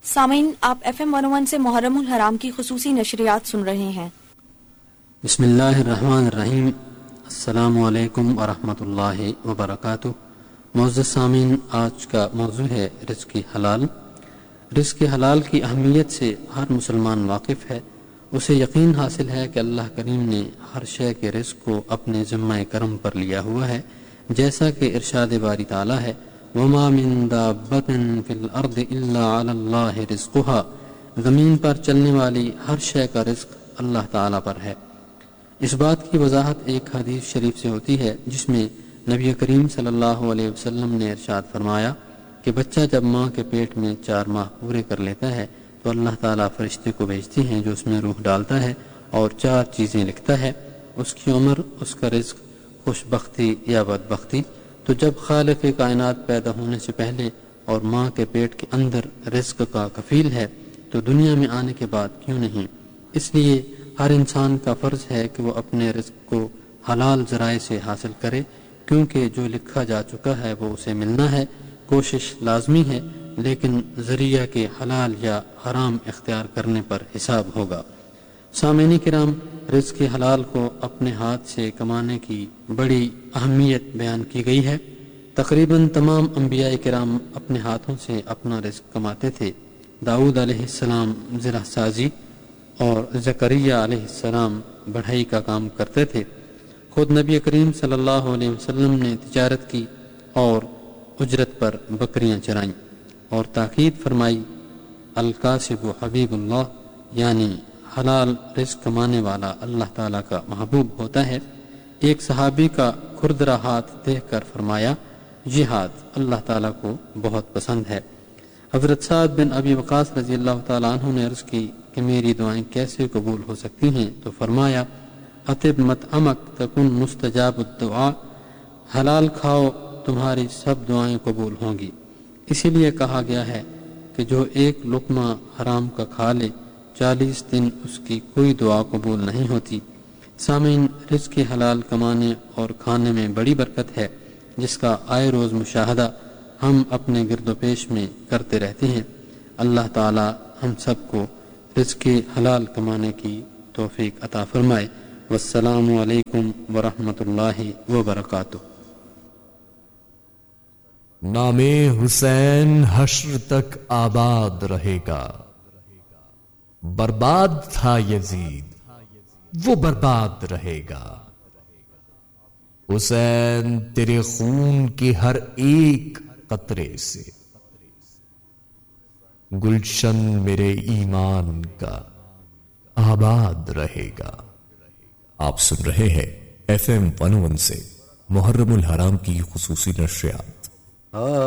سامعین، آپ FM 101 سے محرم الحرام کی خصوصی نشریات سن رہے ہیں۔ بسم اللہ الرحمن الرحیم۔ السلام علیکم ورحمۃ اللہ وبرکاتہ۔ معزز سامعین، آج کا موضوع ہے رزق حلال۔ رزق حلال کی اہمیت سے ہر مسلمان واقف ہے۔ اسے یقین حاصل ہے کہ اللہ کریم نے ہر شے کے رزق کو اپنے ذمہ کرم پر لیا ہوا ہے، جیسا کہ ارشاد باری تعالیٰ ہے وَمَا مِن دَابَّةٍ فِي الْأَرْضِ إِلَّا عَلَى اللَّهِ رِزْقُهَا۔ زمین پر چلنے والی ہر شے کا رزق اللہ تعالیٰ پر ہے۔ اس بات کی وضاحت ایک حدیث شریف سے ہوتی ہے جس میں نبی کریم صلی اللہ علیہ وسلم نے ارشاد فرمایا کہ بچہ جب ماں کے پیٹ میں 4 ماہ پورے کر لیتا ہے تو اللہ تعالیٰ فرشتے کو بھیجتے ہیں جو اس میں روح ڈالتا ہے اور 4 چیزیں لکھتا ہے، اس کی عمر، اس کا رزق، خوش بختی یا بدبختی۔ تو جب خالق کائنات پیدا ہونے سے پہلے اور ماں کے پیٹ کے اندر رزق کا کفیل ہے تو دنیا میں آنے کے بعد کیوں نہیں؟ اس لیے ہر انسان کا فرض ہے کہ وہ اپنے رزق کو حلال ذرائع سے حاصل کرے، کیونکہ جو لکھا جا چکا ہے وہ اسے ملنا ہے۔ کوشش لازمی ہے لیکن ذریعہ کے حلال یا حرام اختیار کرنے پر حساب ہوگا۔ سامعین کرام، رزق حلال کو اپنے ہاتھ سے کمانے کی بڑی اہمیت بیان کی گئی ہے۔ تقریباً تمام انبیاء کرام اپنے ہاتھوں سے اپنا رزق کماتے تھے۔ داؤد علیہ السلام زرع سازی اور زکریا علیہ السلام بڑھئی کا کام کرتے تھے۔ خود نبی کریم صلی اللہ علیہ وسلم نے تجارت کی اور اجرت پر بکریاں چرائیں اور تاکید فرمائی الکاسب حبیب اللہ، یعنی حلال رزق کمانے والا اللہ تعالیٰ کا محبوب ہوتا ہے۔ ایک صحابی کا کھردرا ہاتھ دیکھ کر فرمایا یہ ہاتھ اللہ تعالیٰ کو بہت پسند ہے۔ حضرت سعد بن ابی وقاص رضی اللہ تعالیٰ عنہ نے عرض کی کہ میری دعائیں کیسے قبول ہو سکتی ہیں؟ تو فرمایا اطب مطعمک تکن مستجاب الدعاء، حلال کھاؤ تمہاری سب دعائیں قبول ہوں گی۔ اسی لیے کہا گیا ہے کہ جو ایک لقمہ حرام کا کھا لے 40 دن اس کی کوئی دعا قبول نہیں ہوتی۔ سامعین، رزق حلال کمانے اور کھانے میں بڑی برکت ہے جس کا آئے روز مشاہدہ ہم اپنے گرد و پیش میں کرتے رہتے ہیں۔ اللہ تعالی ہم سب کو رزق حلال کمانے کی توفیق عطا فرمائے۔ والسلام علیکم ورحمۃ اللہ وبرکاتہ۔ نام حسین حشر تک آباد رہے گا، برباد تھا یزید وہ برباد رہے گا۔ حسین تیرے خون کے ہر ایک قطرے سے گلشن میرے ایمان کا آباد رہے گا۔ آپ سن رہے ہیں FM 101 سے محرم الحرام کی خصوصی نشریات۔